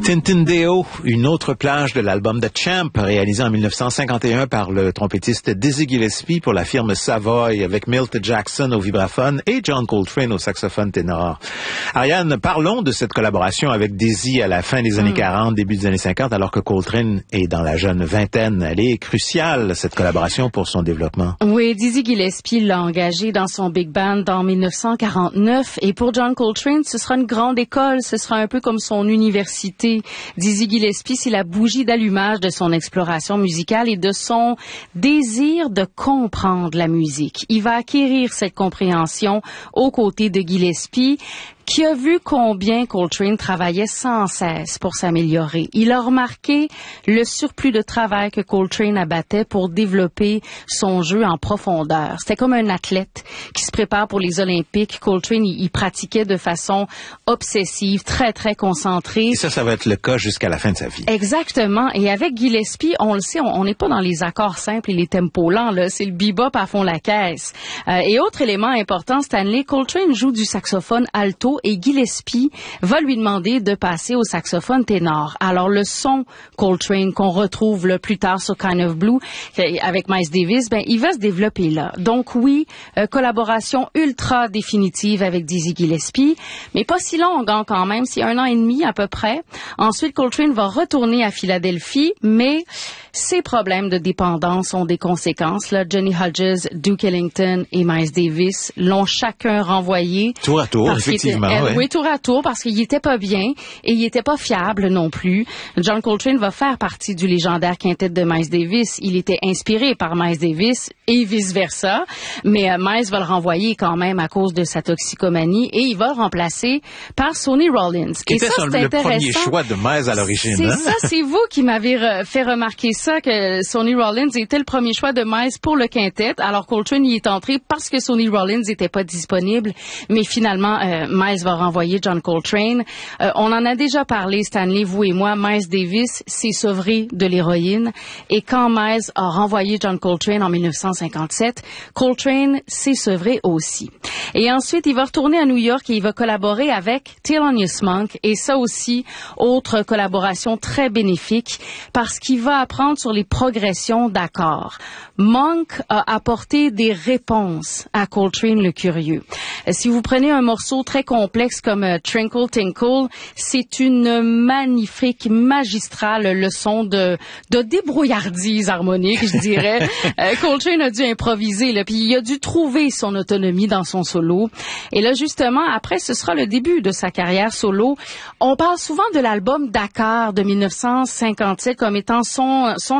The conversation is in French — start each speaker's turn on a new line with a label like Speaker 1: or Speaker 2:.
Speaker 1: Tintindeo, une autre plage de l'album The Champ, réalisé en 1951 par le trompettiste Dizzy Gillespie pour la firme Savoy, avec Milt Jackson au vibraphone et John Coltrane au saxophone ténor. Ariane, parlons de cette collaboration avec Dizzy à la fin des années 40, début des années 50, alors que Coltrane est dans la jeune vingtaine. Elle est cruciale, cette collaboration, pour son développement.
Speaker 2: Oui, Dizzy Gillespie l'a engagé dans son big band en 1949, et pour John Coltrane, ce sera une grande école, ce sera un peu comme son université. Dizzy Gillespie, c'est la bougie d'allumage de son exploration musicale et de son désir de comprendre la musique. Il va acquérir cette compréhension aux côtés de Gillespie, qui a vu combien Coltrane travaillait sans cesse pour s'améliorer. Il a remarqué le surplus de travail que Coltrane abattait pour développer son jeu en profondeur. C'était comme un athlète qui se prépare pour les Olympiques. Coltrane, il pratiquait de façon obsessive, très, très concentrée.
Speaker 1: Et ça va être le cas jusqu'à la fin de sa vie.
Speaker 2: Exactement. Et avec Gillespie, on le sait, on n'est pas dans les accords simples et les tempos lents, là. C'est le bebop à fond la caisse. Et autre élément important, Stanley, Coltrane joue du saxophone alto et Gillespie va lui demander de passer au saxophone ténor. Alors le son Coltrane qu'on retrouve là, plus tard sur Kind of Blue avec Miles Davis, il va se développer là. Donc oui, collaboration ultra définitive avec Dizzy Gillespie, mais pas si longue quand même, c'est 1 an et demi à peu près. Ensuite, Coltrane va retourner à Philadelphie, mais ses problèmes de dépendance ont des conséquences. Là, Johnny Hodges, Duke Ellington et Miles Davis l'ont chacun renvoyé.
Speaker 1: Tour à tour, effectivement.
Speaker 2: Oui, tour à tour, parce qu'il était pas bien et il était pas fiable non plus. John Coltrane va faire partie du légendaire quintet de Miles Davis. Il était inspiré par Miles Davis et vice-versa, mais Miles va le renvoyer quand même à cause de sa toxicomanie et il va le remplacer par Sonny Rollins.
Speaker 1: Qui était le premier choix de Miles à l'origine.
Speaker 2: C'est ça, c'est vous qui m'avez fait remarquer ça, que Sonny Rollins était le premier choix de Miles pour le quintet. Alors Coltrane y est entré parce que Sonny Rollins n'était pas disponible, mais finalement, Miles va renvoyer John Coltrane. On en a déjà parlé, Stanley, vous et moi. Miles Davis s'est sevré de l'héroïne. Et quand Miles a renvoyé John Coltrane en 1957, Coltrane s'est sevré aussi. Et ensuite, il va retourner à New York et il va collaborer avec Thelonious Monk. Et ça aussi, autre collaboration très bénéfique parce qu'il va apprendre sur les progressions d'accords. Monk a apporté des réponses à Coltrane le curieux. Si vous prenez un morceau très complexe comme Trinkle Tinkle, c'est une magnifique, magistrale leçon de débrouillardise harmonique, je dirais. Coltrane a dû improviser, là, puis il a dû trouver son autonomie dans son solo. Et là, justement, après, ce sera le début de sa carrière solo. On parle souvent de l'album Dakar de 1957 comme étant son